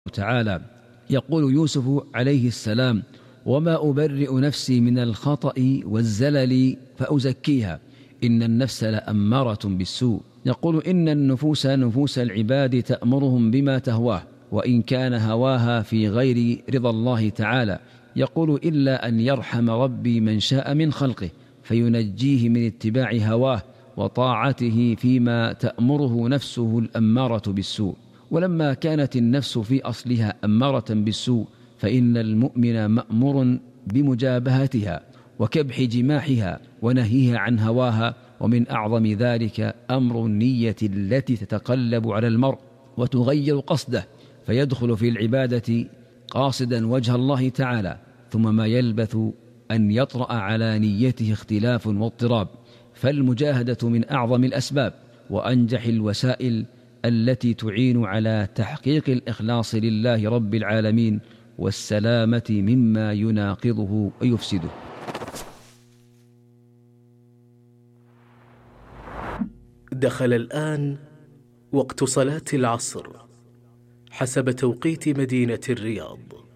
تعالى. يقول يوسف عليه السلام: وما أبرئ نفسي من الخطأ والزلل فأزكيها إن النفس لأمارة بالسوء. يقول: إن النفوس نفوس العباد تأمرهم بما تهواه، وإن كان هواها في غير رضا الله تعالى. يقول: إلا أن يرحم ربي من شاء من خلقه فينجيه من اتباع هواه وطاعته فيما تأمره نفسه الأمارة بالسوء. ولما كانت النفس في أصلها أمارة بالسوء فإن المؤمن مأمور بمجابهتها وكبح جماحها ونهيها عن هواها. ومن أعظم ذلك أمر النية التي تتقلب على المرء وتغير قصده، فيدخل في العبادة قاصدا وجه الله تعالى، ثم ما يلبث أن يطرأ على نيته اختلاف واضطراب. فالمجاهدة من أعظم الأسباب وأنجح الوسائل التي تعين على تحقيق الإخلاص لله رب العالمين والسلامة مما يناقضه ويفسده. دخل الآن وقت صلاة العصر حسب توقيت مدينة الرياض.